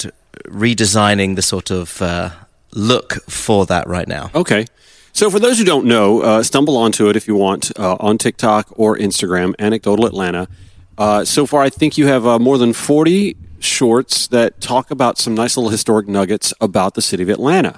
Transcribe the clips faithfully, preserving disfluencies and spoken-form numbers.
fact, redesigning the sort of uh, look for that right now. Okay. So for those who don't know, uh, stumble onto it if you want uh, on TikTok or Instagram, Anecdotal Atlanta. Uh, so far, I think you have uh, more than forty shorts that talk about some nice little historic nuggets about the city of Atlanta.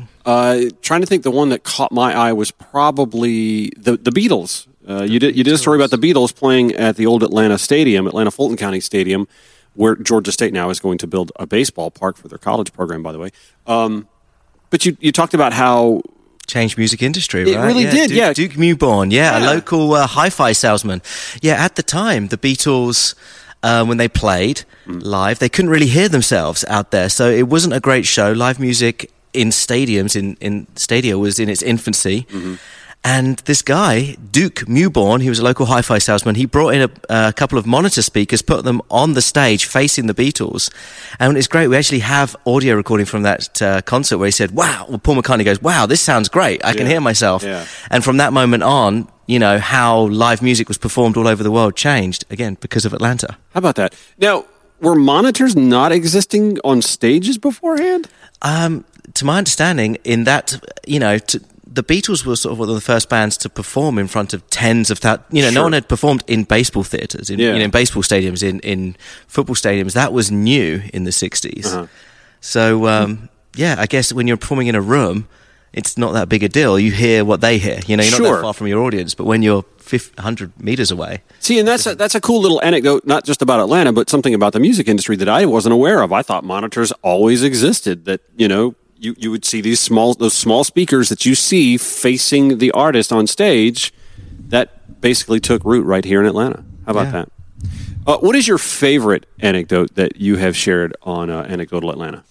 Uh, trying to think, the one that caught my eye was probably the, the Beatles. Uh, you did you did a story about the Beatles playing at the old Atlanta Stadium, Atlanta Fulton County Stadium, where Georgia State now is going to build a baseball park for their college program, by the way. Um, but you you talked about how changed music industry, it right? really yeah, did. Duke, yeah, Duke Newborn, yeah, yeah. a local uh, hi-fi salesman. Yeah, at the time, the Beatles. Uh, when they played mm. live, they couldn't really hear themselves out there, so it wasn't a great show. Live music in stadiums, in, in stadia, was in its infancy. Mm-hmm. And this guy, Duke Newborn, he was a local hi-fi salesman, he brought in a, a couple of monitor speakers, put them on the stage facing the Beatles. And it's great. We actually have audio recording from that uh, concert where he said, wow, well, Paul McCartney goes, wow, this sounds great. I yeah. can hear myself. Yeah. And from that moment on, you know, how live music was performed all over the world changed, again, because of Atlanta. How about that? Now, were monitors not existing on stages beforehand? Um, to my understanding, in that, you know, to, the Beatles were sort of one of the first bands to perform in front of tens of thousands. You know, sure. no one had performed in baseball theatres, in, yeah. you know, in baseball stadiums, in, in football stadiums. That was new in the sixties. Uh-huh. So, um, yeah, I guess when you're performing in a room, it's not that big a deal. You hear what they hear. You know, you're sure. not that far from your audience. But when you're one hundred meters away. See, and that's a, that's a cool little anecdote, not just about Atlanta, but something about the music industry that I wasn't aware of. I thought monitors always existed, that, you know, you, you would see these small, those small speakers that you see facing the artist on stage. That basically took root right here in Atlanta. How about yeah. that? Uh, what is your favorite anecdote that you have shared on uh, Anecdotal Atlanta?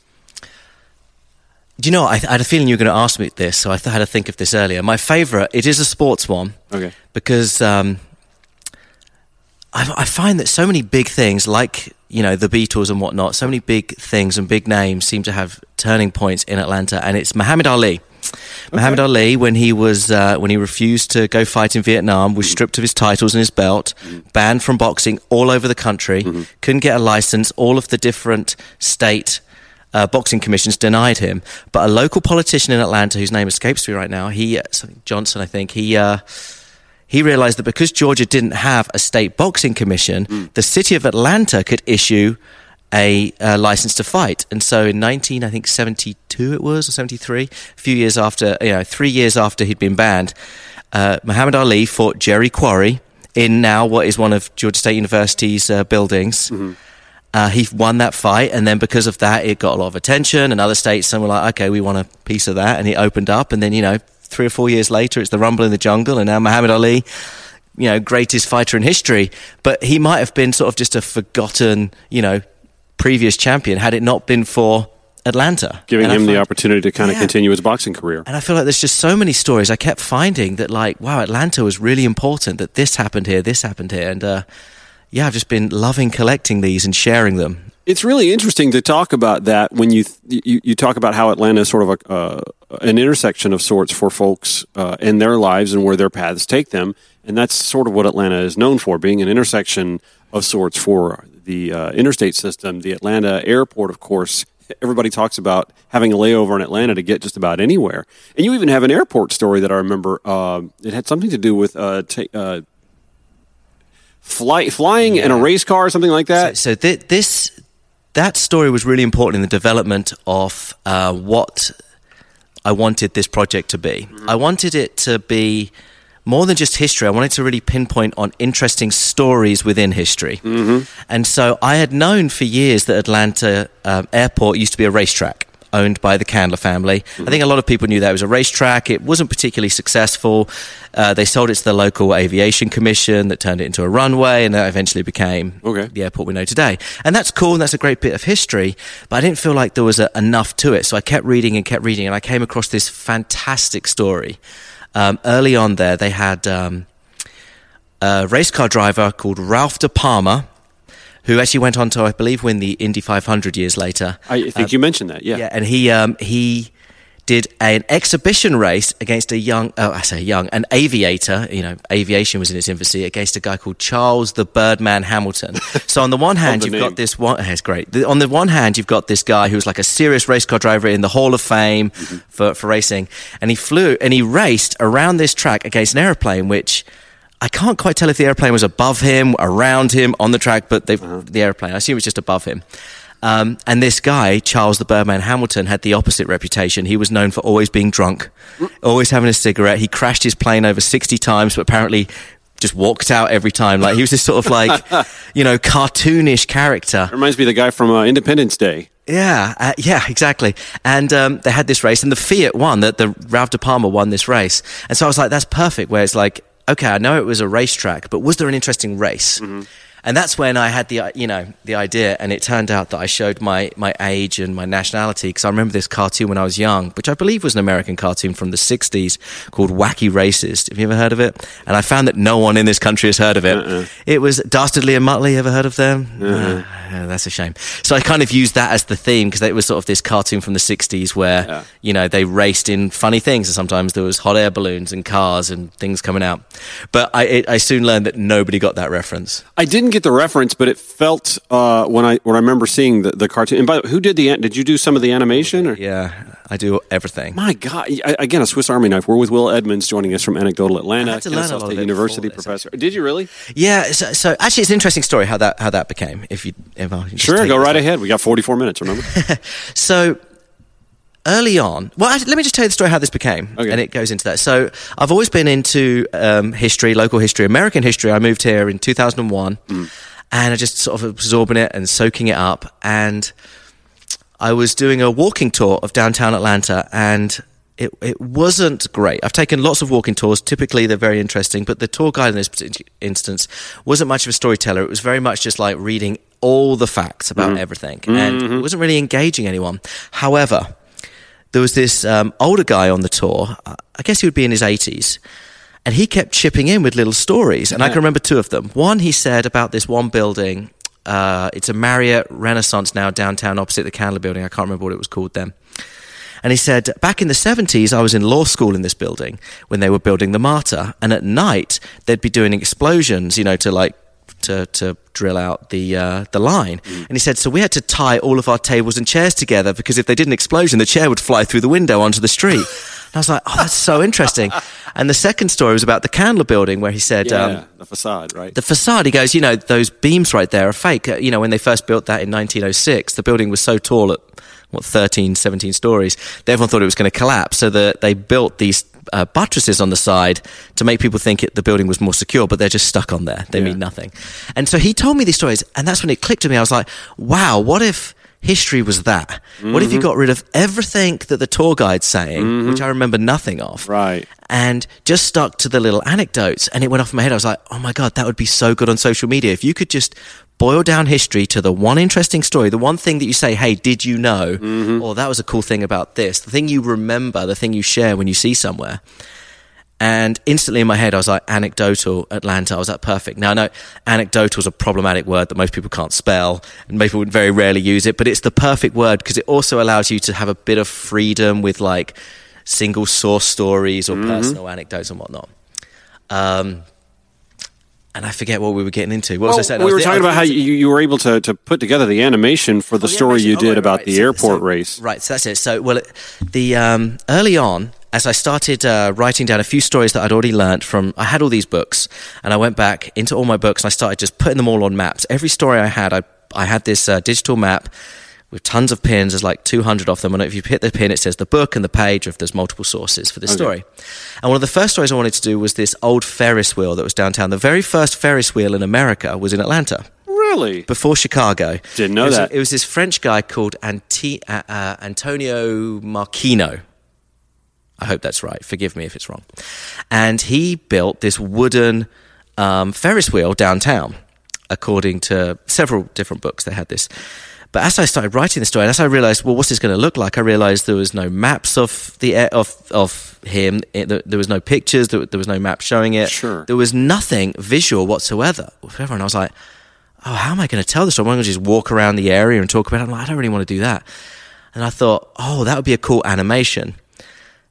Do you know, I, I had a feeling you were going to ask me this, so I th- had to think of this earlier. My favourite, it is a sports one. Okay. Because um, I, I find that so many big things, like, you know, the Beatles and whatnot, so many big things and big names seem to have turning points in Atlanta, and it's Muhammad Ali. Okay. Muhammad Ali, when he was uh, when he refused to go fight in Vietnam, was stripped of his titles and his belt, mm-hmm. banned from boxing all over the country, mm-hmm. couldn't get a license. All of the different state uh, boxing commissions denied him. But a local politician in Atlanta, whose name escapes me right now, he uh, Johnson, I think, he uh, he realized that because Georgia didn't have a state boxing commission, mm. the city of Atlanta could issue a uh, license to fight. And so in nineteen, I think seventy-two it was, or seventy-three, a few years after, you know, three years after he'd been banned, uh, Muhammad Ali fought Jerry Quarry in now what is one of Georgia State University's uh, buildings. Mm-hmm. Uh, he won that fight, and then because of that, it got a lot of attention, and other states, some were like, okay, we want a piece of that, and he opened up, and then, you know, three or four years later, it's the Rumble in the Jungle, and now Muhammad Ali, you know, greatest fighter in history. But he might have been sort of just a forgotten, you know, previous champion had it not been for Atlanta. Giving and him find, the opportunity to kind of yeah. continue his boxing career. And I feel like there's just so many stories I kept finding that, like, wow, Atlanta was really important, that this happened here, this happened here. And, uh, yeah, I've just been loving collecting these and sharing them. It's really interesting to talk about that when you you, you talk about how Atlanta is sort of a, uh, an intersection of sorts for folks uh, in their lives and where their paths take them. And that's sort of what Atlanta is known for, being an intersection of sorts for the uh, interstate system. The Atlanta airport, of course, everybody talks about having a layover in Atlanta to get just about anywhere. And you even have an airport story that I remember. Uh, it had something to do with uh, t- uh, fly- flying yeah. in a race car or something like that. So, so th- this that story was really important in the development of uh, what I wanted this project to be. Mm-hmm. I wanted it to be more than just history. I wanted to really pinpoint on interesting stories within history. Mm-hmm. And so I had known for years that Atlanta um, Airport used to be a racetrack owned by the Candler family. Mm-hmm. I think a lot of people knew that it was a racetrack. It wasn't particularly successful. Uh, they sold it to the local aviation commission that turned it into a runway, and that eventually became okay. the airport we know today. And that's cool, and that's a great bit of history, but I didn't feel like there was a, enough to it. So I kept reading and kept reading, and I came across this fantastic story. Um, early on there, they had um, a race car driver called Ralph De Palma, who actually went on to, I believe, win the Indy five hundred years later. I think uh, you mentioned that, yeah. Yeah, and he um, he did an exhibition race against a young, oh, I say young, an aviator, you know, aviation was in its infancy, against a guy called Charles the Birdman Hamilton. So on the one hand, the you've name. got this one, it's great. The, on the one hand, you've got this guy who's like a serious race car driver in the Hall of Fame mm-hmm. for, for racing. And he flew and he raced around this track against an airplane, which I can't quite tell if the airplane was above him, around him, on the track, but uh-huh. the airplane, I assume it's just above him. Um, and this guy, Charles the Birdman Hamilton, had the opposite reputation. He was known for always being drunk, always having a cigarette. He crashed his plane over sixty times, but apparently just walked out every time. Like he was this sort of like, you know, cartoonish character. Reminds me of the guy from uh, Independence Day. Yeah, uh, yeah, exactly. And um, they had this race, and the Fiat won. That the Ralph de Palma won this race, and so I was like, that's perfect. Where it's like, okay, I know it was a racetrack, but was there an interesting race? Mm-hmm. And that's when I had the, you know, the idea, and it turned out that I showed my, my age and my nationality, because I remember this cartoon when I was young, which I believe was an American cartoon from the sixties called Wacky Racist. Have you ever heard of it? And I found that no one in this country has heard of it. Uh-uh. It was Dastardly and Muttley. Ever heard of them? Uh-huh. Uh, that's a shame. So I kind of used that as the theme, because it was sort of this cartoon from the sixties where, yeah. you know, they raced in funny things, and sometimes there was hot air balloons and cars and things coming out. But I, it, I soon learned that nobody got that reference. I didn't get the reference, but it felt uh, when I when I remember seeing the, the cartoon. And by the way, who did the did you do some of the animation? Or? Yeah, I do everything. My God! I, again, a Swiss Army knife. We're with Will Edmonds, joining us from Anecdotal Atlanta, I had to learn a lot State of University this, professor. Did you really? Yeah. So, so actually, it's an interesting story how that how that became. If you if I sure, go right ahead. We got forty-four minutes. Remember? So. Early on, well, actually, let me just tell you the story how this became, okay. and it goes into that. So I've always been into um, history, local history, American history. I moved here in two thousand one, mm. and I just sort of absorbing it and soaking it up. And I was doing a walking tour of downtown Atlanta, and it it wasn't great. I've taken lots of walking tours. Typically, they're very interesting, but the tour guide in this instance wasn't much of a storyteller. It was very much just like reading all the facts about mm. everything, mm-hmm. and it wasn't really engaging anyone. However, there was this um, older guy on the tour. I guess he would be in his eighties. And he kept chipping in with little stories. And yeah. I can remember two of them. One, he said about this one building. Uh, it's a Marriott Renaissance now downtown opposite the Candler Building. I can't remember what it was called then. And he said, back in the seventies, I was in law school in this building when they were building the Martyr. And at night, they'd be doing explosions, you know, to like, to, to drill out the uh, the line. Mm. And he said, so we had to tie all of our tables and chairs together, because if they did an explosion, the chair would fly through the window onto the street. And I was like, oh, that's so interesting. And the second story was about the Candler Building, where he said... Yeah, um, the facade, right? The facade, he goes, you know, those beams right there are fake. You know, when they first built that in nineteen oh six, the building was so tall at, what, thirteen, seventeen stories, that everyone thought it was going to collapse. So that they built these uh, buttresses on the side to make people think it, the building was more secure, but they're just stuck on there. They yeah. mean nothing. And so he told me these stories, and that's when it clicked to me. I was like, wow, what if history was that? Mm-hmm. What if you got rid of everything that the tour guide's saying, mm-hmm. which I remember nothing of, right, and just stuck to the little anecdotes? And it went off in my head. I was like, oh my God, that would be so good on social media. If you could just boil down history to the one interesting story, the one thing that you say, hey, did you know? Mm-hmm. Or that was a cool thing about this. The thing you remember, the thing you share when you see somewhere. And instantly in my head, I was like, anecdotal Atlanta. I was like, perfect. Now, I know anecdotal is a problematic word that most people can't spell, and people would very rarely use it, but it's the perfect word because it also allows you to have a bit of freedom with like single source stories or mm-hmm. personal anecdotes and whatnot. Um, And I forget what we were getting into. What well, was I saying? We I were was talking the, about how you, you were able to, to put together the animation for the oh, the story you did oh, right, about right. the so, airport so, race. Right, so that's it. So, well, the um, early on, as I started uh, writing down a few stories that I'd already learnt from, I had all these books, and I went back into all my books, and I started just putting them all on maps. Every story I had, I, I had this uh, digital map with tons of pins. There's like two hundred of them, and if you hit the pin, it says the book and the page, or if there's multiple sources for this okay. story. And one of the first stories I wanted to do was this old Ferris wheel that was downtown. The very first Ferris wheel in America was in Atlanta. Really? Before Chicago. Didn't know it was, that. It was this French guy called Anti, uh, uh, Antonio Marquino. I hope that's right. Forgive me if it's wrong. And he built this wooden um, Ferris wheel downtown, according to several different books. They had this. But as I started writing the story, and as I realized, well, what's this going to look like? I realized there was no maps of the of of him. It, there was no pictures. There, there was no map showing it. Sure. There was nothing visual whatsoever. And I was like, oh, how am I going to tell this story? Am I going to just walk around the area and talk about it? I'm like, I don't really want to do that. And I thought, oh, that would be a cool animation.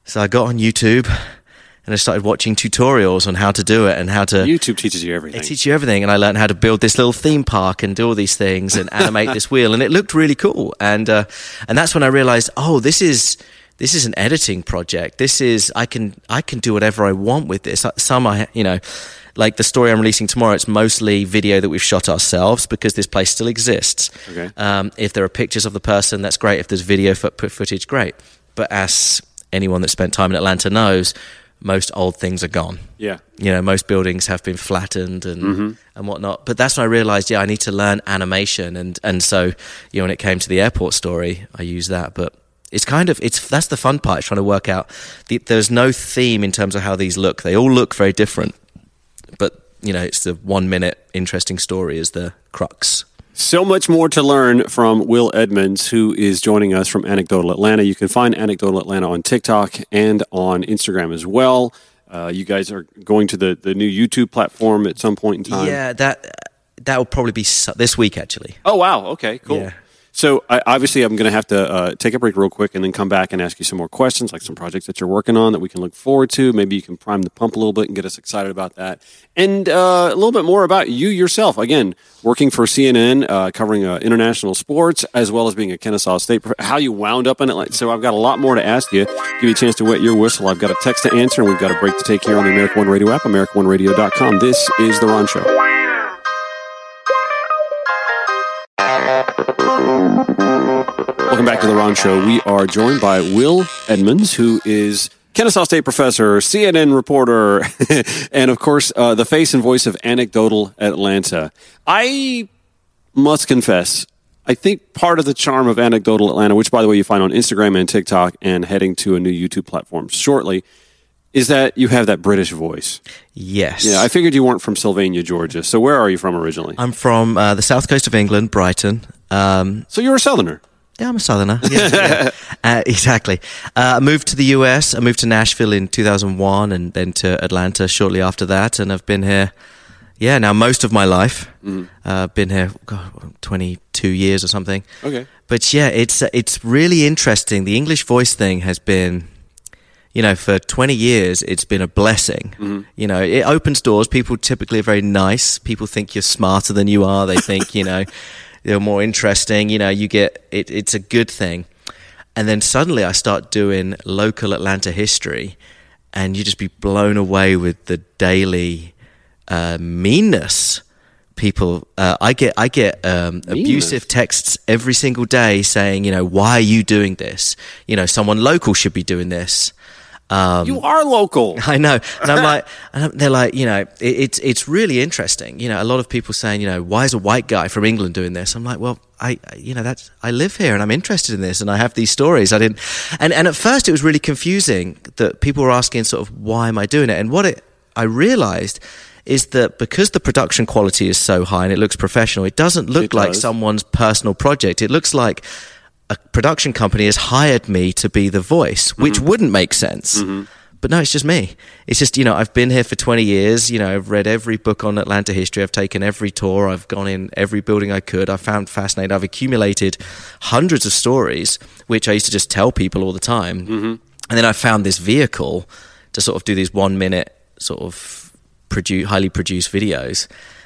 So I got on YouTube and I started watching tutorials on how to do it and how to... YouTube teaches you everything. It teaches you everything. And I learned how to build this little theme park and do all these things and animate this wheel. And it looked really cool. And uh, and that's when I realized, oh, this is this is an editing project. This is, I can I can do whatever I want with this. Some, I you know, like the story I'm releasing tomorrow, it's mostly video that we've shot ourselves because this place still exists. Okay. Um, if there are pictures of the person, that's great. If there's video foot footage, great. But as anyone that spent time in Atlanta knows, most old things are gone. Yeah. You know, most buildings have been flattened and mm-hmm. and whatnot. But that's when I realized, yeah, I need to learn animation. And, and so, you know, when it came to the airport story, I used that. But it's kind of, it's that's the fun part, trying to work out. The, there's no theme in terms of how these look. They all look very different. But, you know, it's the one minute interesting story is the crux. So much more to learn from Will Edmonds, who is joining us from Anecdotal Atlanta. You can find Anecdotal Atlanta on TikTok and on Instagram as well. Uh, you guys are going to the, the new YouTube platform at some point in time. Yeah, that that will probably be su- this week, actually. Oh, wow. Okay, cool. Yeah. So I, obviously I'm going to have to uh, take a break real quick and then come back and ask you some more questions, like some projects that you're working on that we can look forward to. Maybe you can prime the pump a little bit and get us excited about that. And uh, a little bit more about you yourself. Again, working for C N N, uh, covering uh, international sports, as well as being a Kennesaw State, how you wound up in it. So I've got a lot more to ask you. Give you a chance to wet your whistle. I've got a text to answer, and we've got a break to take here on the America One Radio app, America One Radio dot com. This is The Ron Show. Welcome back to The Ron Show. We are joined by Will Edmonds, who is Kennesaw State professor, C N N reporter, and, of course, uh, the face and voice of Anecdotal Atlanta. I must confess, I think part of the charm of Anecdotal Atlanta, which, by the way, you find on Instagram and TikTok and heading to a new YouTube platform shortly, is that you have that British voice. Yes. Yeah, I figured you weren't from Sylvania, Georgia. So where are you from originally? I'm from uh, the south coast of England, Brighton. Um, so you're a Southerner. Yeah, I'm a Southerner. Yeah, yeah. Uh, exactly. Uh, I moved to the U S. I moved to Nashville in two thousand one and then to Atlanta shortly after that. And I've been here, yeah, now most of my life. Mm-hmm. Uh, been here, God, twenty-two years or something. Okay. But yeah, it's uh, it's really interesting. The English voice thing has been, you know, for twenty years, it's been a blessing. Mm-hmm. You know, it opens doors. People typically are very nice. People think you're smarter than you are. They think, you know, they're more interesting. You know, you get, it, it's a good thing. And then suddenly I start doing local Atlanta history and you just be blown away with the daily uh, meanness. People, uh, I get, I get um, abusive texts every single day saying, you know, why are you doing this? You know, someone local should be doing this. Um, you are local. I know. And I'm like, and I'm, they're like, you know, it, it's it's really interesting. You know, a lot of people saying, you know, why is a white guy from England doing this? I'm like, well, I, you know, that's, I live here and I'm interested in this and I have these stories. I didn't, and, and at first it was really confusing that people were asking sort of, why am I doing it? And what it, I realized is that because the production quality is so high and it looks professional, it doesn't look it like does. someone's personal project. It looks like a production company has hired me to be the voice, which mm-hmm. wouldn't make sense. Mm-hmm. But no, it's just me. It's just, you know, I've been here for twenty years. You know, I've read every book on Atlanta history. I've taken every tour. I've gone in every building I could. I found fascinating. I've accumulated hundreds of stories, which I used to just tell people all the time. Mm-hmm. And then I found this vehicle to sort of do these one minute sort of produ- highly produced videos.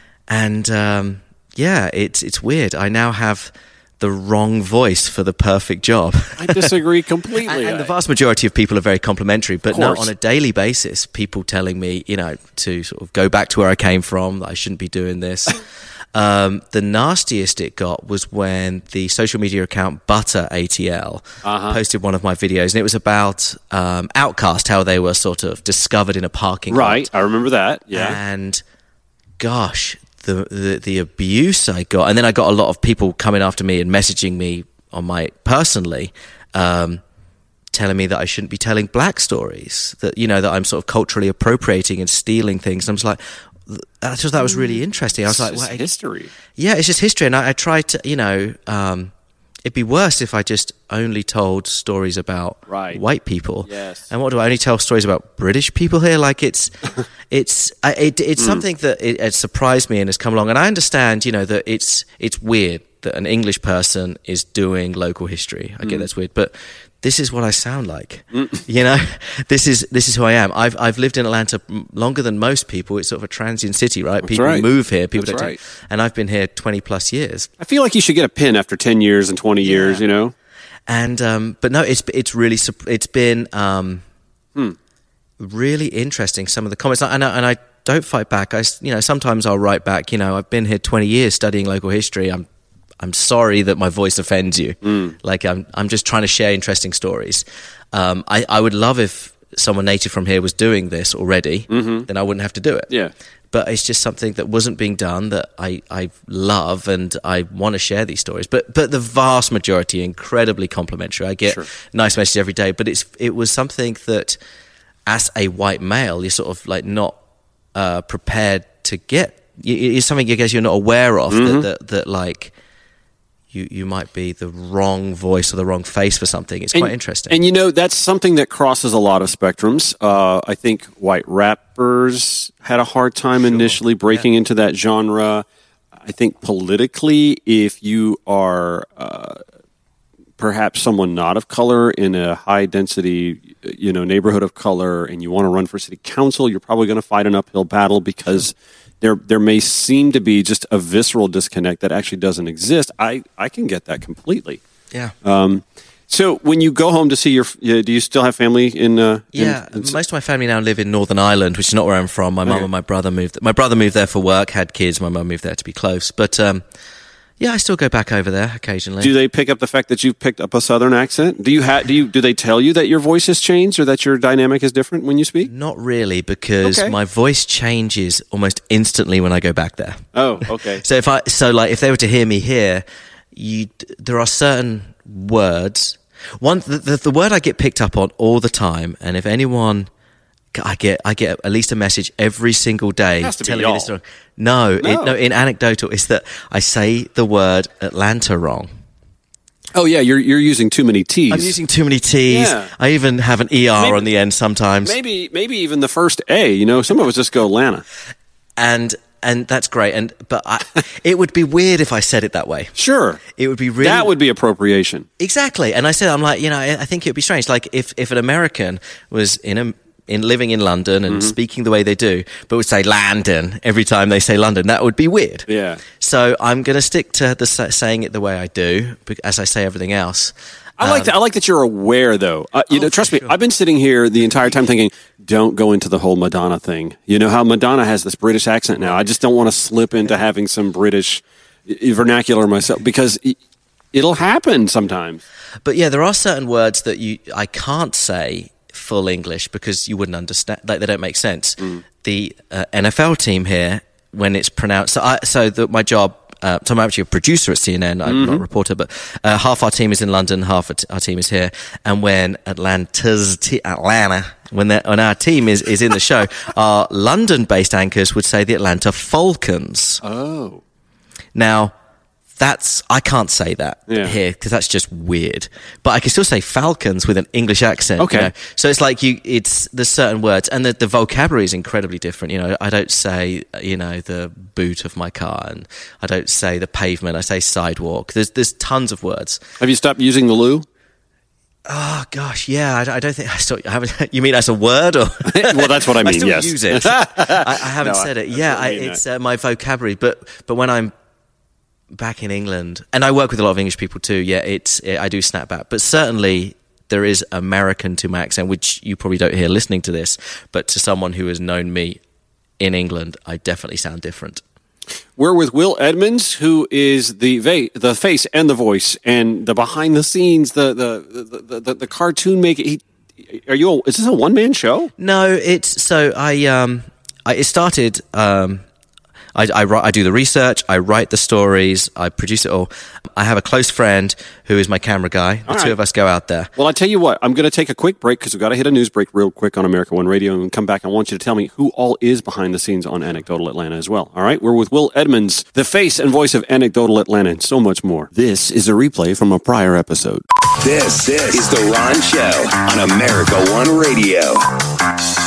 And um, yeah, it's it's weird. I now have the wrong voice for the perfect job. I disagree completely. and, and the vast majority of people are very complimentary, but not on a daily basis. People telling me, you know, to sort of go back to where I came from, that I shouldn't be doing this. um, the nastiest it got was when the social media account Butter A T L uh-huh. posted one of my videos, and it was about um, Outkast, how they were sort of discovered in a parking lot. Right, I remember that, yeah. And gosh, The, the the abuse I got, and then I got a lot of people coming after me and messaging me on my personally, um, telling me that I shouldn't be telling black stories, that, you know, that I'm sort of culturally appropriating and stealing things. And I was like, I thought that was really interesting. I was it's like, well, history. Yeah, it's just history. And I, I tried to, you know, um, it'd be worse if I just only told stories about right. white people. Yes. And what do I only tell stories about British people here? Like it's, it's, I, it, it's mm. something that it, it surprised me and has come along. And I understand, you know, that it's, it's weird that an English person is doing local history. I get Mm. that's weird, but this is what I sound like. You know, this is this is who I am. I've I've lived in Atlanta m- longer than most people. It's sort of a transient city, right? That's People right. move here. People That's don't, right. and I've been here twenty plus years. I feel like you should get a pin after ten years and twenty years, you know? And um, but no, it's it's really sup- it's been um, Hmm. really interesting. Some of the comments, and I, and I don't fight back. I s- you know sometimes I'll write back. You know, I've been here twenty years studying local history. I'm I'm sorry that my voice offends you. Mm. Like I'm I'm just trying to share interesting stories. Um, I I would love if someone native from here was doing this already. Mm-hmm. Then I wouldn't have to do it. Yeah. But it's just something that wasn't being done that I, I love, and I want to share these stories. But but the vast majority, incredibly complimentary. I get Sure. nice messages every day. But it's it was something that, as a white male, you're sort of like not uh, prepared to get. It's something I guess you're not aware of Mm-hmm. that, that that like you you might be the wrong voice or the wrong face for something. It's And- quite interesting. And you know, that's something that crosses a lot of spectrums. Uh, I think white rappers had a hard time initially breaking into that genre. I think politically, if you are uh, perhaps someone not of color in a high density, you know, neighborhood of color, and you want to run for city council, you're probably going to fight an uphill battle because there there may seem to be just a visceral disconnect that actually doesn't exist. I, I can get that completely. yeah. Um, so when you go home to see your, uh, do you still have family in? Uh, in- Yeah, in- most of my family now live in Northern Ireland, which is not where I'm from. My mum Okay. and my brother moved. My brother moved there for work, had kids. My mum moved there to be close. But um, yeah, I still go back over there occasionally. do they pick up the fact that you've picked up a Southern accent? Do you ha- Do you do they tell you that your voice has changed or that your dynamic is different when you speak? Not really, because Okay. my voice changes almost instantly when I go back there. Oh, okay. So if I, so like, if they were to hear me here, you, there are certain words. One, the, the, the word I get picked up on all the time, and if anyone, I get, I get at least a message every single day Has to be telling me y'all. this story. No, No. It, no, in anecdotal, is that I say the word Atlanta wrong. Oh yeah, you're you're using too many T's. I'm using too many T's. Yeah. I even have an E R Maybe- on the end sometimes. maybe maybe even the first A. You know, some of us just go Atlanta. and and that's great. And but I, it would be weird if I said it that way. Sure, It would be really that would be appropriation. exactly. And I said, I'm like, you know, I, I think it would be strange. Like if if an American was in a in living in London Mm-hmm. and speaking the way they do, but would say London every time they say London, that would be weird. Yeah. So I'm going to stick to the sa- saying it the way I do, bec- as I say everything else. I like that. I like that you're aware, though. Uh, you Oh, know, trust for me. sure. I've been sitting here the entire time thinking, "Don't go into the whole Madonna thing." You know how Madonna has this British accent now. I just don't want to slip into having some British uh, vernacular myself because it, it'll happen sometimes. But yeah, there are certain words that you I can't say full English because you wouldn't understand. Like they don't make sense. Mm. The uh, N F L team here, when it's pronounced, so, I, so the, my job. Uh, so I'm actually a producer at C N N. I'm Mm-hmm. not a reporter, but uh, half our team is in London, half our, t- our team is here. And when Atlanta's t- Atlanta, when, when our team is, is in the show, our London-based anchors would say the Atlanta Falcons. Oh, Now, that's I can't say that Yeah. here because that's just weird. But I can still say Falcons with an English accent. you Okay. know? So it's like you. It's there's certain words, and the, the vocabulary is incredibly different. You know, I don't say you know the boot of my car, and I don't say the pavement. I say sidewalk. There's there's tons of words. have you stopped using the loo? Oh gosh, yeah. I, don't- I don't think I still. I haven't. You mean as a word or? Well, that's what I mean. I still yes. use it. I, I haven't No, I- said it. that's Yeah, what I I, mean, it's uh, my vocabulary. But but when I'm back in England, and I work with a lot of English people too. Yeah, it's it, I do snap back. But certainly there is American to my accent, which you probably don't hear listening to this. But to someone who has known me in England, I definitely sound different. We're with Will Edmonds, who is the va- the face and the voice and the behind the scenes, the the the, the, the, the cartoon making. He, are you? A, is this a one man show? No, it's so I um I it started um I I, write, I do the research, I write the stories, I produce it all. I have a close friend who is my camera guy. The All two right. of us go out there. Well, I tell you what, I'm going to take a quick break because we've got to hit a news break real quick on America One Radio, and come back. I want you to tell me who all is behind the scenes on Anecdotal Atlanta as well. All right, we're with Will Edmonds, the face and voice of Anecdotal Atlanta, and so much more. This is a replay from a prior episode. This, this is The Ron Show on America One Radio.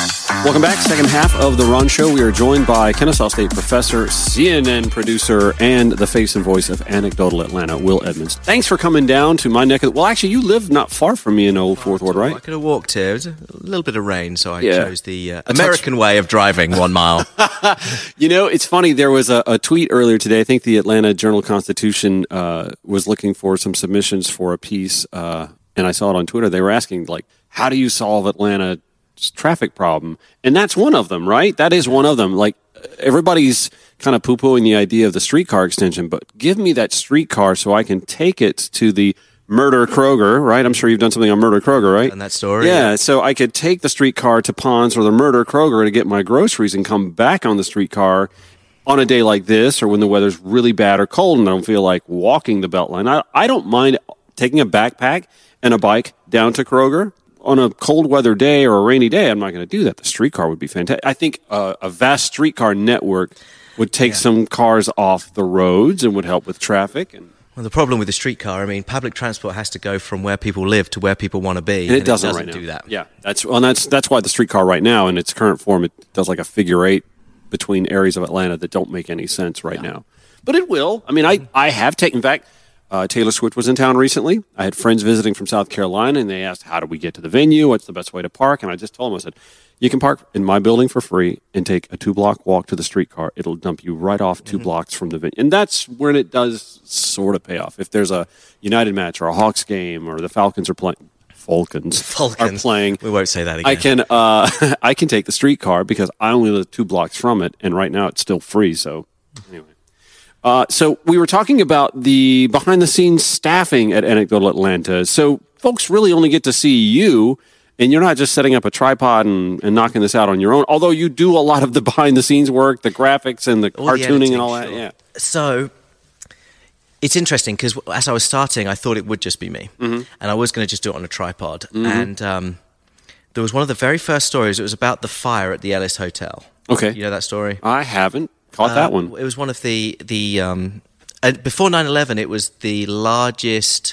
Welcome back. Second half of The Ron Show. We are joined by Kennesaw State professor, C N N producer, and the face and voice of Anecdotal Atlanta, Will Edmonds. Thanks for coming down to my neck of the... Well, actually, you live not far from me in Old Fourth Ward, right? I could have walked here. It was a little bit of rain, so I Yeah. chose the uh, American way of driving one mile. You know, it's funny. There was a, a tweet earlier today. I think the Atlanta Journal-Constitution uh, was looking for some submissions for a piece, uh, and I saw it on Twitter. They were asking, like, how do you solve Atlanta's traffic problem? And that's one of them, right? That is one of them. Like, everybody's kind of poo-pooing the idea of the streetcar extension, but give me that streetcar so I can take it to the Murder Kroger, right? I'm sure you've done something on Murder Kroger, right? And that story. Yeah, yeah. so I could take the streetcar to Ponds or the Murder Kroger to get my groceries and come back on the streetcar on a day like this or when the weather's really bad or cold and I don't feel like walking the Beltline. I, I don't mind taking a backpack and a bike down to Kroger on a cold weather day or a rainy day. I'm not going to do that. The streetcar would be fantastic. I think uh, a vast streetcar network would take Yeah. some cars off the roads and would help with traffic. And, Well, the problem with the streetcar, I mean, public transport has to go from where people live to where people want to be. and it doesn't, right now. do that. Yeah, that's well, that's that's why the streetcar right now in its current form, it does like a figure eight between areas of Atlanta that don't make any sense right now. But it will. I mean, I, I have taken, in fact, uh, Taylor Swift was in town recently. I had friends visiting from South Carolina, and they asked, how do we get to the venue? What's the best way to park? And I just told them, I said, you can park in my building for free and take a two-block walk to the streetcar. It'll dump you right off two mm-hmm. blocks from the venue. And that's when it does sort of pay off. If there's a United match or a Hawks game or the Falcons are playing, Falcons, Falcons are playing. We won't say that again. I can uh, I can take the streetcar because I only live two blocks from it, and right now it's still free. So anyway, uh, so we were talking about the behind the scenes staffing at Anecdotal Atlanta. So folks really only get to see you, and you're not just setting up a tripod and, and knocking this out on your own. Although you do a lot of the behind the scenes work, the graphics and the All the cartooning editing, and all that. sure. Yeah. So it's interesting because as I was starting, I thought it would just be me, Mm-hmm. and I was going to just do it on a tripod. Mm-hmm. And um, there was one of the very first stories. It was about the fire at the Ellis Hotel. Okay. You know that story? I haven't caught Uh, that one. It was one of the the um, uh, before nine eleven. It was the largest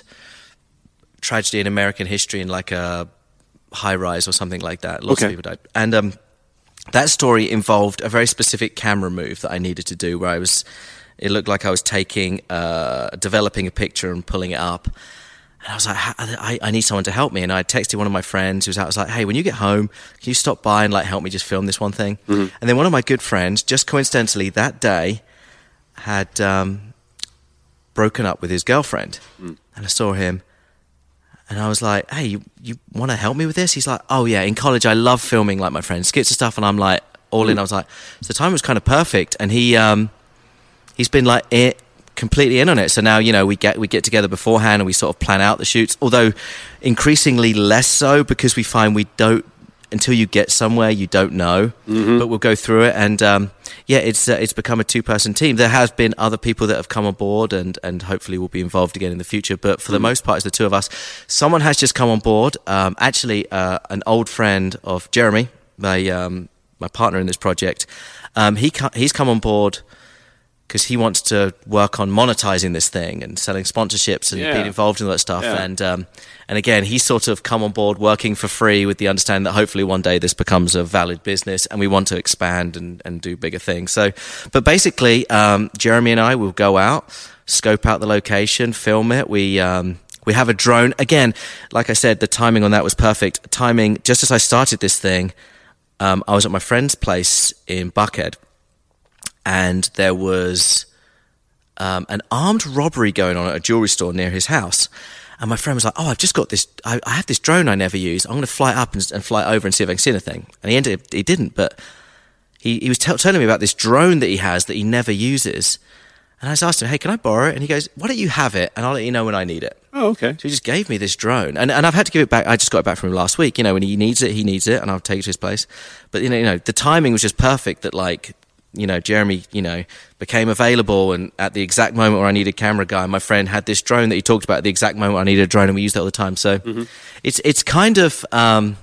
tragedy in American history in like a high rise or something like that. Lots Okay. of people died, and um, that story involved a very specific camera move that I needed to do, where I was. It looked like I was taking, uh, developing a picture and pulling it up. And I was like, I, I need someone to help me. And I texted one of my friends who was out. I was like, hey, when you get home, can you stop by and like help me just film this one thing? Mm-hmm. And then one of my good friends, just coincidentally that day, had um, broken up with his girlfriend. Mm. And I saw him. And I was like, hey, you, you want to help me with this? He's like, oh, yeah, in college, I love filming like my friends, skits and stuff. And I'm like, all mm. in. I was like, so the time was kind of perfect. And he... Um, He's been like it, completely in on it. So now, you know, we get we get together beforehand and we sort of plan out the shoots. Although increasingly less so because we find we don't until you get somewhere you don't know. Mm-hmm. But we'll go through it and um, yeah, it's uh, it's become a two person team. There has been other people that have come on board and and hopefully will be involved again in the future. But for mm-hmm. the most part, it's the two of us. Someone has just come on board. Um, actually, uh, an old friend of Jeremy, my um, my partner in this project. Um, he he's come on board. Because he wants to work on monetizing this thing and selling sponsorships and yeah. being involved in all that stuff. Yeah. And um, and again, he's sort of come on board working for free with the understanding that hopefully one day this becomes a valid business and we want to expand and, and do bigger things. So, but basically, um, Jeremy and I will go out, scope out the location, film it. We um, we have a drone. Again, like I said, the timing on that was perfect. Timing, just as I started this thing, um, I was at my friend's place in Buckhead. And there was um, an armed robbery going on at a jewelry store near his house. And my friend was like, oh, I've just got this, I, I have this drone I never use. I'm going to fly up and, and fly over and see if I can see anything. And he ended he didn't, but he, he was t- telling me about this drone that he has that he never uses. And I just asked him, hey, can I borrow it? And he goes, why don't you have it and I'll let you know when I need it. Oh, okay. So he just gave me this drone. And and I've had to give it back. I just got it back from him last week. You know, when he needs it, he needs it, and I'll take it to his place. But, you know, you know, the timing was just perfect that, like, you know, Jeremy, you know, became available and at the exact moment where I needed a camera guy, my friend had this drone that he talked about at the exact moment I needed a drone, and we used it all the time. So mm-hmm. it's it's kind of, um,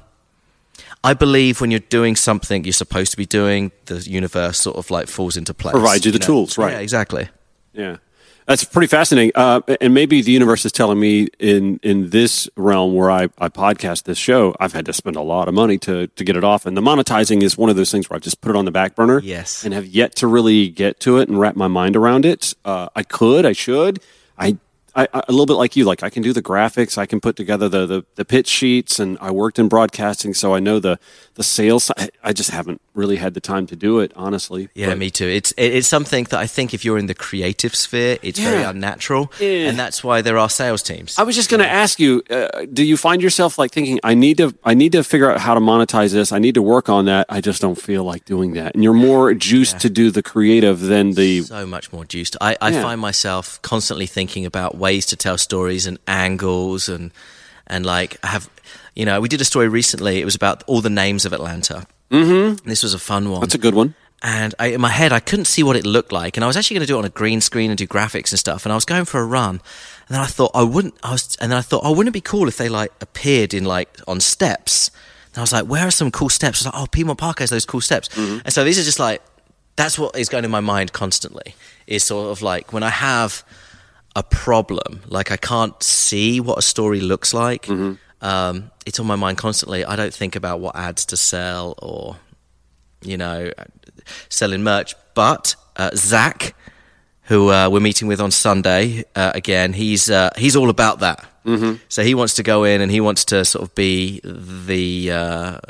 I believe when you're doing something you're supposed to be doing, the universe sort of like falls into place. Provides you the know? tools, right. Yeah, exactly. Yeah. That's pretty fascinating. Uh, and maybe the universe is telling me in, in this realm where I, I podcast this show, I've had to spend a lot of money to, to get it off. And the monetizing is one of those things where I've just put it on the back burner. Yes. And have yet to really get to it and wrap my mind around it. Uh, I could, I should. I I, I, a little bit like you, like I can do the graphics, I can put together the, the, the pitch sheets, and I worked in broadcasting, so I know the, the sales. I, I just haven't really had the time to do it, honestly. Yeah, but, me too. It's it, it's something that I think if you're in the creative sphere, it's very Yeah. unnatural, Yeah. and that's why there are sales teams. I was just going to ask you, uh, do you find yourself like thinking, I need to I need to figure out how to monetize this, I need to work on that, I just don't feel like doing that. And you're more juiced Yeah. to do the creative than the... So much more juiced. I, I Yeah. find myself constantly thinking about ways to tell stories and angles, and and like I have, you know, we did a story recently. It was about all the names of Atlanta. Mm-hmm. This was a fun one. That's a good one. And I, in my head, I couldn't see what it looked like. And I was actually going to do it on a green screen and do graphics and stuff. And I was going for a run. And then I thought I wouldn't, I was, and then I thought, oh, wouldn't it be cool if they like appeared in like on steps? And I was like, where are some cool steps? I was like, oh, Piedmont Park has those cool steps. Mm-hmm. And so these are just like, that's what is going in my mind constantly, is sort of like when I have a problem, like I can't see what a story looks like. Mm-hmm. Um, it's on my mind constantly. I don't think about what ads to sell or, you know, selling merch. But uh, Zach, who uh, we're meeting with on Sunday, uh, again, he's uh, he's all about that. Mm-hmm. So he wants to go in and he wants to sort of be the uh,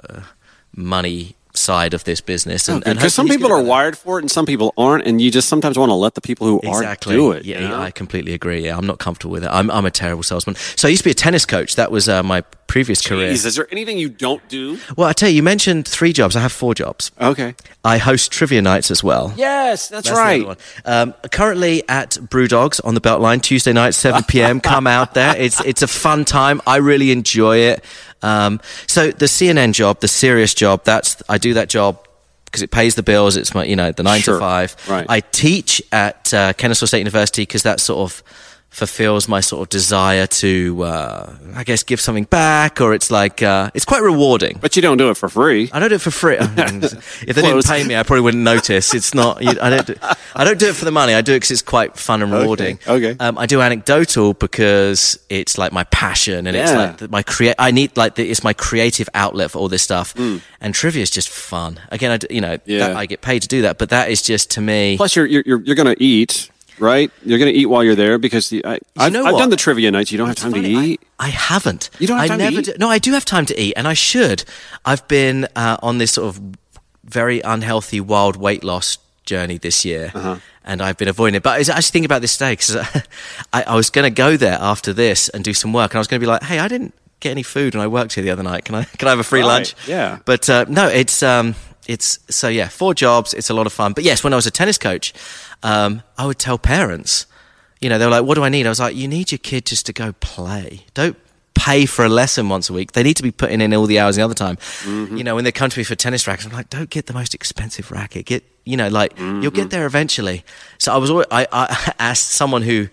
money side of this business. And, Because and some hopefully he's people good are at that. wired for it and some people aren't, and you just sometimes want to let the people who Exactly. are do it. Yeah, you know? I completely agree. Yeah, I'm not comfortable with it. I'm I'm a terrible salesman. So I used to be a tennis coach. That was uh, my previous career. Jeez, is there anything you don't do? Well, I tell you, you mentioned three jobs. I have four jobs. Okay. I host trivia nights as well. Yes, that's, That's the right. other one. Um, currently at Brewdogs on the Beltline, Tuesday night, seven p.m. Come out there. It's it's a fun time. I really enjoy it. Um, so the C N N job, the serious job, that's I do that job because it pays the bills. It's my, you know, the nine Sure. to five. Right. I teach at uh, Kennesaw State University because that sort of fulfills my sort of desire to, uh, I guess, give something back, or it's like, uh, it's quite rewarding. But you don't do it for free. I don't do it for free. If they didn't Close. pay me, I probably wouldn't notice. It's not. You, I don't. Do, I don't do it for the money. I do it because it's quite fun and rewarding. Okay, okay. Um, I do anecdotal because it's like my passion, and it's Yeah. like the, my create. I need like the, it's my creative outlet for all this stuff. Mm. And trivia is just fun. Again, I d you know, Yeah. that, I get paid to do that, but that is just to me. Plus, you're you're you're, you're going to eat, right? You're going to eat while you're there because the, I, I've, know I've what? done the trivia nights. You don't have time Funny, to I- eat. I, haven't. You don't have I time to never eat? Do, no, I do have time to eat, and I should. I've been uh, on this sort of very unhealthy, wild weight loss journey this year, Uh-huh. and I've been avoiding it. But I was actually thinking about this today because I, I was going to go there after this and do some work, and I was going to be like, "Hey, I didn't get any food when I worked here the other night. Can I? Can I have a free Right, lunch?" yeah. But uh, no, it's um, it's so yeah, four jobs. It's a lot of fun. But yes, when I was a tennis coach, um, I would tell parents. You know, they were like, what do I need? I was like, you need your kid just to go play. Don't pay for a lesson once a week. They need to be putting in all the hours the other time. Mm-hmm. You know, when they come to me for tennis rackets, I'm like, don't get the most expensive racket. Get, you know, like, mm-hmm. you'll get there eventually. So I was always, I, I asked someone who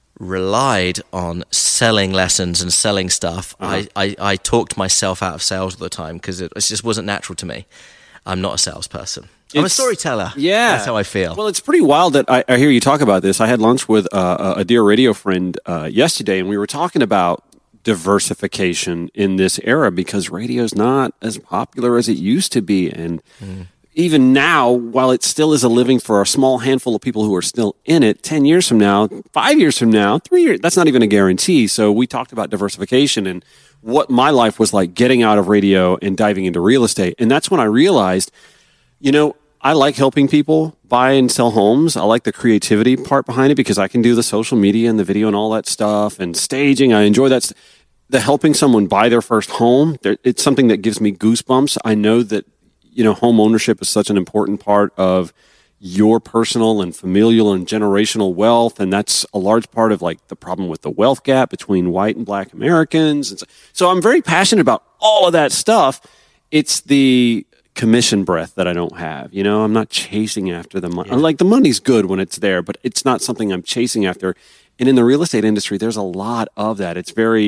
relied on selling lessons and selling stuff. Uh-huh. I, I, I talked myself out of sales all the time because it, it just wasn't natural to me. I'm not a salesperson. I'm It's- a storyteller. Yeah. That's how I feel. Well, it's pretty wild that I, I hear you talk about this. I had lunch with uh, a dear radio friend uh, yesterday, and we were talking about diversification in this era because radio's not as popular as it used to be. And mm. even now, while it still is a living for a small handful of people who are still in it, ten years from now, five years from now, three years, that's not even a guarantee. So we talked about diversification and what my life was like getting out of radio and diving into real estate. And that's when I realized, you know, I like helping people buy and sell homes. I like the creativity part behind it because I can do the social media and the video and all that stuff and staging. I enjoy that. The helping someone buy their first home, it's something that gives me goosebumps. I know that, you know, home ownership is such an important part of your personal and familial and generational wealth. And that's a large part of like the problem with the wealth gap between white and black Americans. And so, so I'm very passionate about all of that stuff. It's the commission breath that I don't have. You know, I'm not chasing after the money. Yeah. Like the money's good when it's there, but it's not something I'm chasing after. And in the real estate industry, there's a lot of that. It's very,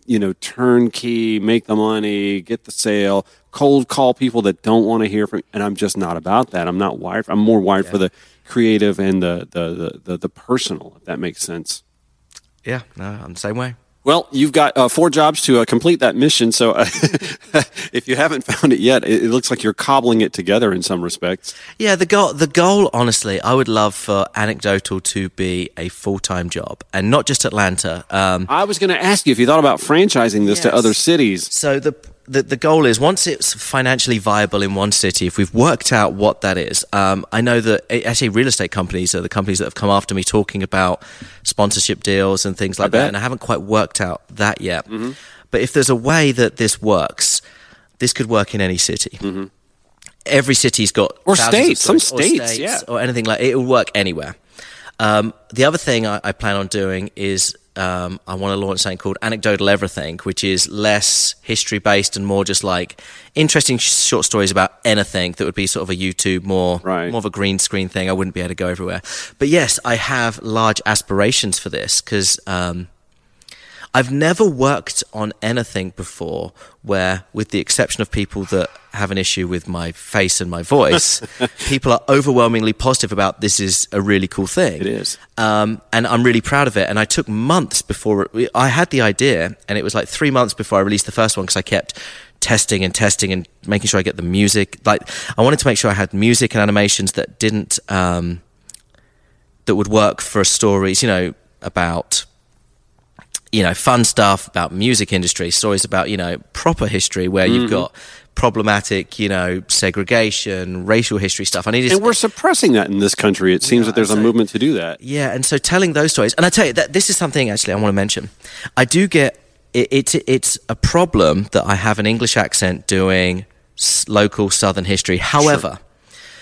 you know, turnkey, make the money, get the sale, cold call people that don't want to hear from, and I'm just not about that. I'm not wired. I'm more wired yeah. for the creative and the, the, the, the, the personal, if that makes sense. Yeah, no, I'm the same way. Well, you've got uh, four jobs to uh, complete that mission, so uh, if you haven't found it yet, it, it looks like you're cobbling it together in some respects. Yeah, the goal, the goal, honestly, I would love for Anecdotal to be a full-time job, and not just Atlanta. Um, I was going to ask you if you thought about franchising this yes. to other cities. So the, the the goal is, once it's financially viable in one city, if we've worked out what that is, um, I know that actually real estate companies are the companies that have come after me talking about sponsorship deals and things like that, and I haven't quite worked out that yet. Mm-hmm. But if there's a way that this works, this could work in any city. Mm-hmm. Every city's got or states, some states, states, states, yeah, or anything like it. It will work anywhere. Um, the other thing I, I plan on doing is um, I want to launch something called Anecdotal Everything, which is less history based and more just like interesting sh- short stories about anything that would be sort of a YouTube, more right. more of a green screen thing. I wouldn't be able to go everywhere. But yes, I have large aspirations for this because um, I've never worked on anything before where, with the exception of people that have an issue with my face and my voice, people are overwhelmingly positive about this is a really cool thing. It is. Um, and I'm really proud of it. And I took months before it, I had the idea, and it was like three months before I released the first one because I kept testing and testing and making sure I get the music. Like, I wanted to make sure I had music and animations that didn't, um, that would work for stories, you know, about, you know, fun stuff about music industry, stories about, you know, proper history where mm-hmm. you've got problematic, you know, segregation, racial history stuff. I need, and we're suppressing that in this country. It seems yeah, that there's so, a movement to do that. Yeah, and so telling those stories, and I tell you that this is something actually I want to mention. I do get it, it's it's a problem that I have an English accent doing s- local Southern history. However, sure.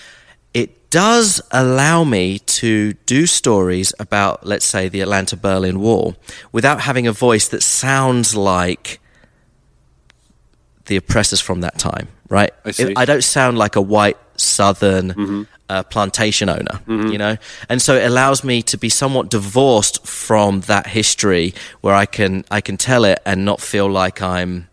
it does allow me to do stories about, let's say, the Atlanta-Berlin Wall without having a voice that sounds like the oppressors from that time, right? I see. I don't sound like a white Southern mm-hmm. uh, plantation owner, mm-hmm. you know? And so it allows me to be somewhat divorced from that history where I can I can tell it and not feel like I'm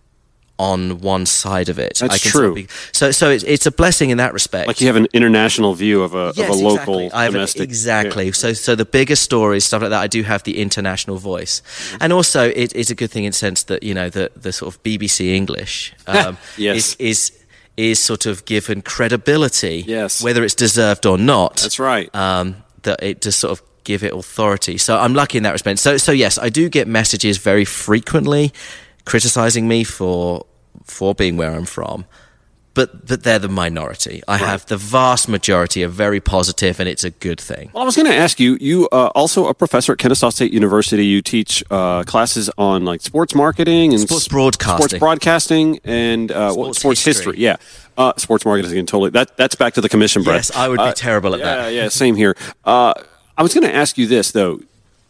on one side of it. That's I can true. Be, so so it's, it's a blessing in that respect. Like you have an international view of a, yes, of a local exactly. I have domestic. An, exactly. Yeah. So so the bigger stories, stuff like that, I do have the international voice. Mm-hmm. And also it, it's a good thing in the sense that, you know, the, the sort of B B C English um, yes. is, is is sort of given credibility, yes. whether it's deserved or not. That's right. Um, that it just sort of give it authority. So I'm lucky in that respect. So so yes, I do get messages very frequently criticizing me for for being where I'm from, but but they're the minority. I right. have the vast majority are very positive, and it's a good thing. Well, I was going to ask you, you uh, also a professor at Kennesaw State University. You teach uh, classes on like sports marketing and sports broadcasting, sports broadcasting, and uh, sports, well, sports history. history. Yeah, uh, sports marketing. Totally. That that's back to the commission, Brett. Yes, I would be uh, terrible at yeah, that. Yeah, same here. Uh, I was going to ask you this though.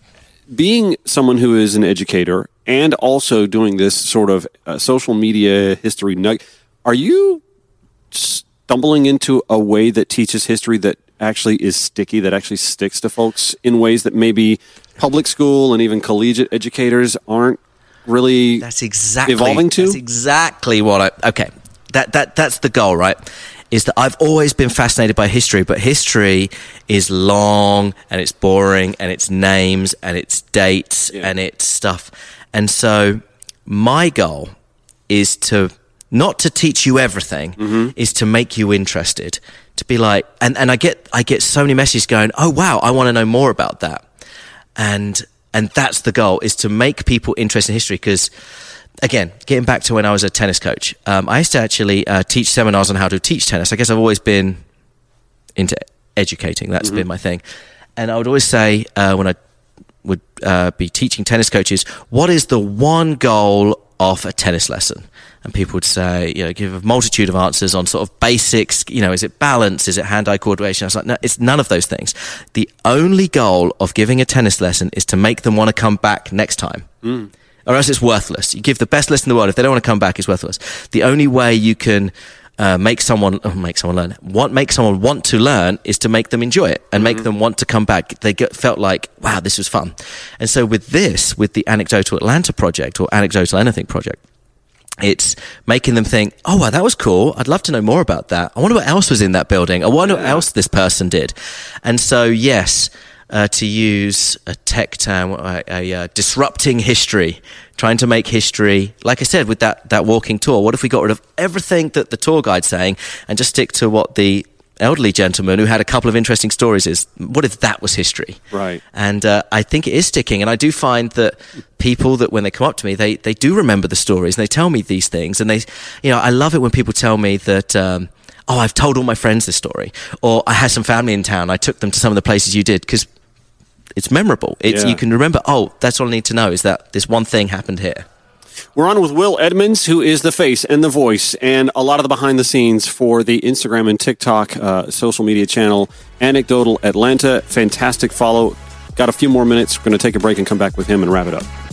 Being someone who is an educator and also doing this sort of uh, social media history nug, are you stumbling into a way that teaches history that actually is sticky, that actually sticks to folks in ways that maybe public school and even collegiate educators aren't really that's exactly, evolving to? That's exactly what I... Okay, that that that's the goal, right? Is that I've always been fascinated by history, but history is long and it's boring and it's names and it's dates yeah. and it's stuff. And so my goal is to not to teach you everything, mm-hmm. is to make you interested. To be like, and, and I get I get so many messages going, oh wow, I want to know more about that. And and that's the goal, is to make people interested in history, because again, getting back to when I was a tennis coach, um, I used to actually uh, teach seminars on how to teach tennis. I guess I've always been into educating. That's mm-hmm. been my thing. And I would always say uh, when I would uh, be teaching tennis coaches, what is the one goal of a tennis lesson? And people would say, you know, give a multitude of answers on sort of basics. You know, is it balance? Is it hand-eye coordination? I was like, no, it's none of those things. The only goal of giving a tennis lesson is to make them want to come back next time. Mm. Or else it's worthless. You give the best lesson in the world. If they don't want to come back, it's worthless. The only way you can uh, make someone oh, make someone learn. What makes someone want to learn is to make them enjoy it and mm-hmm. make them want to come back. They get, felt like, wow, this was fun. And so with this, with the Anecdotal Atlanta project or Anecdotal Anything project, it's making them think, oh, wow, that was cool. I'd love to know more about that. I wonder what else was in that building. I wonder what else this person did. And so, yes, uh, to use a tech term, a, a, a disrupting history, trying to make history, like I said, with that, that walking tour. What if we got rid of everything that the tour guide's saying and just stick to what the elderly gentleman who had a couple of interesting stories is? What if that was history? Right. And uh, I think it is sticking. And I do find that people that when they come up to me, they, they do remember the stories and they tell me these things. And they, you know, I love it when people tell me that, um, oh, I've told all my friends this story, or I had some family in town. I took them to some of the places you did, because it's memorable. It's, yeah. You can remember, oh, that's all I need to know is that this one thing happened here. We're on with Will Edmonds, who is the face and the voice and a lot of the behind the scenes for the Instagram and TikTok uh, social media channel, Anecdotal Atlanta. Fantastic follow. Got a few more minutes. We're going to take a break and come back with him and wrap it up.